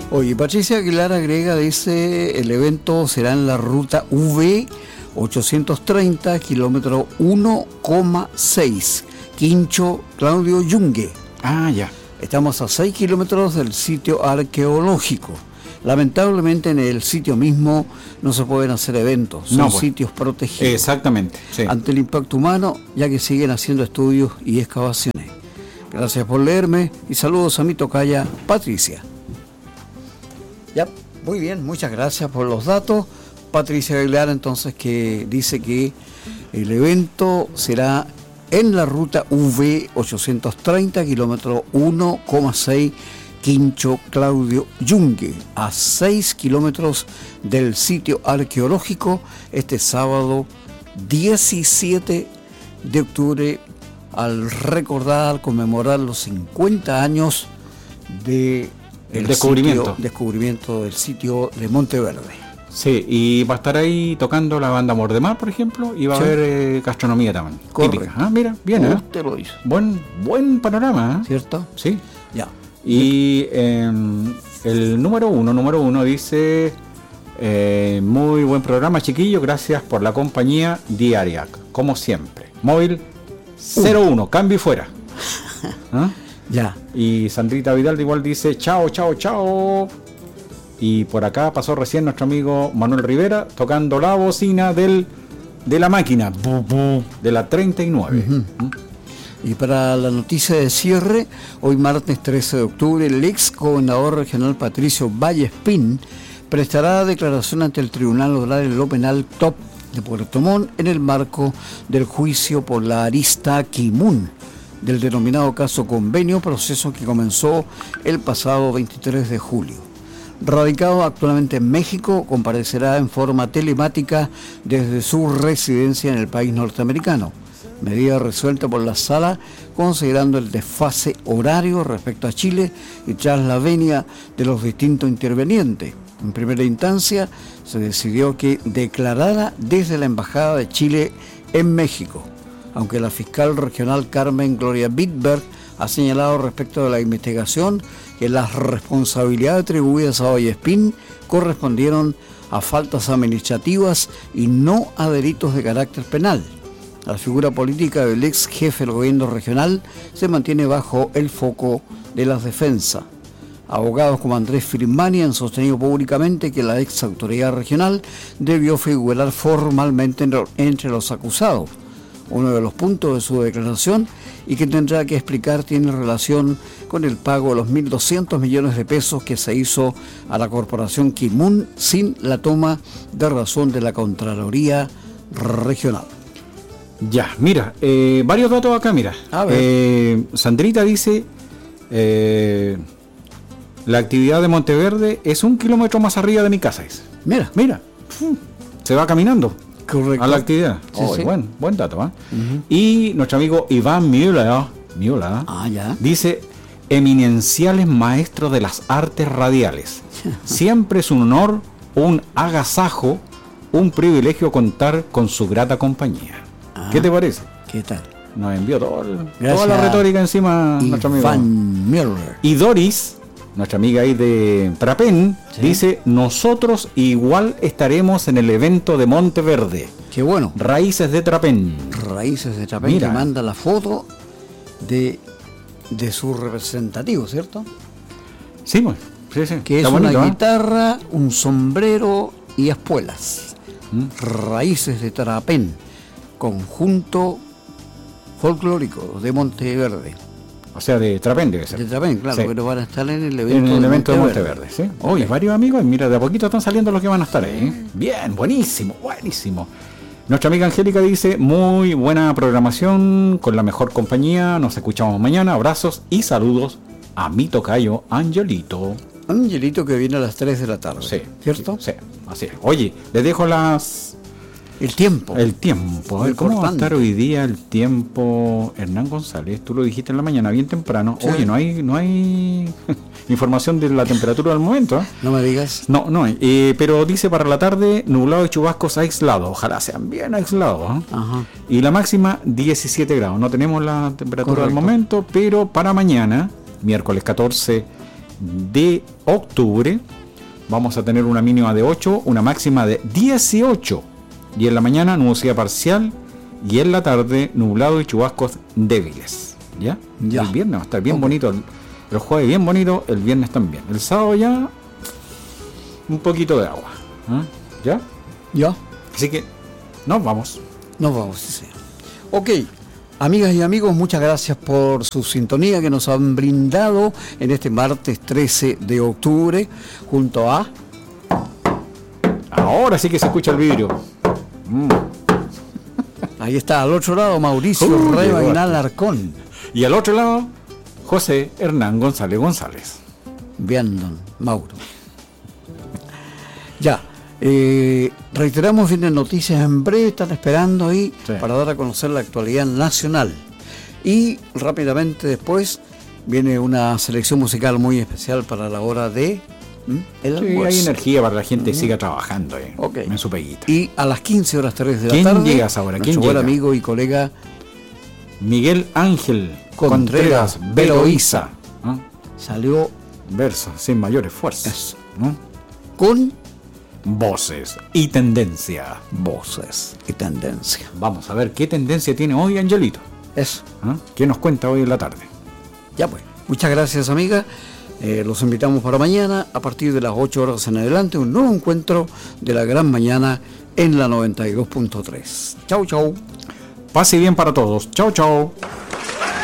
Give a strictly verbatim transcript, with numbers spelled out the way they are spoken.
Oye, Patricia Aguilar agrega, dice, el evento será en la ruta V ochocientos treinta, kilómetro uno coma seis, Quincho Claudio Yungue. Ah, ya. Estamos a seis kilómetros del sitio arqueológico. Lamentablemente en el sitio mismo no se pueden hacer eventos, son no, pues. sitios protegidos. Exactamente. Sí. Ante el impacto humano, ya que siguen haciendo estudios y excavaciones. Gracias por leerme y saludos a mi tocaya Patricia. Ya, muy bien, muchas gracias por los datos. Patricia Aguilar, entonces, que dice que el evento será en la ruta V ochocientos treinta, kilómetro uno coma seis, Quincho Claudio Yungue, a seis kilómetros del sitio arqueológico, este sábado diecisiete de octubre, al recordar, al conmemorar los cincuenta años de el descubrimiento. Sitio, descubrimiento del sitio de Monteverde. Sí, y va a estar ahí tocando la banda Amor de Mar, por ejemplo, y va sí. a haber eh, gastronomía también. Correcto. Típica. Ah, mira, bien, ¿eh? Usted lo hizo. Buen, buen panorama, ¿eh? ¿Cierto? Sí. Ya. Y eh, el número uno, número uno dice, eh, muy buen programa, chiquillo, gracias por la compañía diaria, como siempre. Móvil cero uno, uh. cambio y fuera. ¿Ah? Ya. Y Sandrita Vidal igual dice, chao, chao, chao. Y por acá pasó recién nuestro amigo Manuel Rivera tocando la bocina del de la máquina, de la treinta y nueve. Uh-huh. ¿Mm? Y para la noticia de cierre, hoy martes trece de octubre, el ex gobernador regional Patricio Vallespín prestará declaración ante el Tribunal Oral en lo Penal Top de Puerto Montt en el marco del juicio por la arista Kimun del denominado caso Convenio, proceso que comenzó el pasado veintitrés de julio. Radicado actualmente en México, comparecerá en forma telemática desde su residencia en el país norteamericano. Medida resuelta por la sala considerando el desfase horario respecto a Chile y tras la venia de los distintos intervenientes. En primera instancia se decidió que declarara desde la Embajada de Chile en México, aunque la fiscal regional Carmen Gloria Bitberg ha señalado respecto de la investigación que las responsabilidades atribuidas a Vallespín correspondieron a faltas administrativas y no a delitos de carácter penal. La figura política del ex jefe del gobierno regional se mantiene bajo el foco de las defensas. Abogados como Andrés Firmani han sostenido públicamente que la ex autoridad regional debió figurar formalmente entre los acusados. Uno de los puntos de su declaración y que tendrá que explicar tiene relación con el pago de los mil doscientos millones de pesos que se hizo a la corporación Kimun sin la toma de razón de la Contraloría Regional. Ya, mira, eh, varios datos acá, mira. A ver. Eh, Sandrita dice, eh, la actividad de Monteverde es un kilómetro más arriba de mi casa. Dice. Mira. Mira, se va caminando. Correcto. A la actividad. Sí, oh, sí. Buen, buen dato, ¿eh? Uh-huh. Y nuestro amigo Iván Müller, Müller ah, ya. dice, eminenciales maestros de las artes radiales. Siempre es un honor, un agasajo, un privilegio contar con su grata compañía. Ah, ¿qué te parece? ¿Qué tal? Nos envió todo el, toda la retórica encima Iván nuestro amigo Müller. Y Doris, nuestra amiga ahí de Trapén, ¿sí? Dice, nosotros igual estaremos en el evento de Monteverde. Qué bueno. Raíces de Trapén. Raíces de Trapén. Mira. Que manda la foto de, de su representativo, ¿cierto? Sí, pues. Sí, sí. Que está es bonito, una ¿eh? guitarra, un sombrero y espuelas. ¿Mm? Raíces de Trapén. Conjunto folclórico de Monteverde. O sea, de Trapén debe ser. De Trapén, claro, sí. Pero van a estar en el evento, en el de, evento Monteverde. de Monteverde. ¿Sí? Oye, okay. Varios amigos, mira, de a poquito están saliendo los que van a estar ahí. ¿eh? Bien, buenísimo, buenísimo. Nuestra amiga Angélica dice, muy buena programación, con la mejor compañía, nos escuchamos mañana, abrazos y saludos a mi tocayo Angelito. Angelito que viene a las tres de la tarde, sí, ¿cierto? Sí, así es. Oye, les dejo las... El tiempo. El tiempo. ¿eh? ¿Cómo va a estar hoy día el tiempo? Hernán González, tú lo dijiste en la mañana, bien temprano. Sí. Oye, no hay no hay información de la temperatura del momento. ¿eh? No me digas. No, no hay. Eh, pero dice para la tarde, nublado y chubascos aislados. Ojalá sean bien aislados. ¿eh? Ajá. Y la máxima, diecisiete grados. No tenemos la temperatura Correcto. Del momento, pero para mañana, miércoles catorce de octubre vamos a tener una mínima de ocho, una máxima de dieciocho. Y en la mañana nubosidad parcial y en la tarde nublado y chubascos débiles. ¿Ya? Ya. El viernes va a estar bien Ok. bonito. El, el jueves bien bonito, el viernes también. El sábado ya un poquito de agua. ¿Ah? ¿Ya? ¿Ya? Así que nos vamos. Nos vamos, sí, señor. Ok, amigas y amigos, muchas gracias por su sintonía que nos han brindado en este martes trece de octubre, junto a... Ahora sí que se escucha el vidrio. Mm. Ahí está, al otro lado, Mauricio Uh, Rebainal llegó. Arcón. Y al otro lado, José Hernán González González. Bien, don Mauro. Ya, eh, reiteramos, vienen noticias en breve, están esperando ahí Sí. para dar a conocer la actualidad nacional. Y rápidamente después viene una selección musical muy especial para la hora de... ¿m? el Sí, almuerzo. hay energía para que la gente siga trabajando eh, Ok. en su peguita. Y a las quince horas tres de la ¿Quién tarde, llega a esa hora? nuestro ¿Quién buen llega? amigo y colega Miguel Ángel Contreras Contreras Beloíza. ¿Ah? salió Verso sin mayor esfuerzo. Eso. ¿No? con Voces y tendencia. voces y tendencia. Vamos a ver qué tendencia tiene hoy Angelito. Eso. ¿Ah? ¿Qué nos cuenta hoy en la tarde? Ya pues. Muchas gracias, amiga. Eh, los invitamos para mañana, a partir de las ocho horas en adelante, un nuevo encuentro de la gran mañana en la noventa y dos punto tres. Chau, chau. Pase bien para todos. Chao, chao.